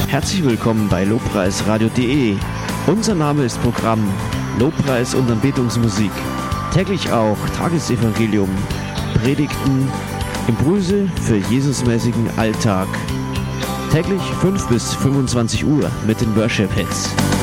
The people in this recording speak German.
Herzlich willkommen bei lobpreisradio.de. Unser Name ist Programm Lobpreis und Anbetungsmusik. Täglich auch Tagesevangelium, Predigten, Impulse für Jesusmäßigen Alltag. Täglich 5 bis 25 Uhr mit den Worship Hits.